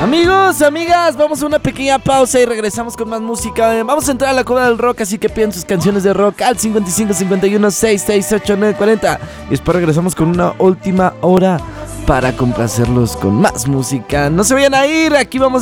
Amigos, amigas, vamos a una pequeña pausa y regresamos con más música. Vamos a entrar a la cueva del rock, así que piden sus canciones de rock al 55 51 668 940. Y después regresamos con una última hora para complacerlos con más música. No se vayan a ir, aquí vamos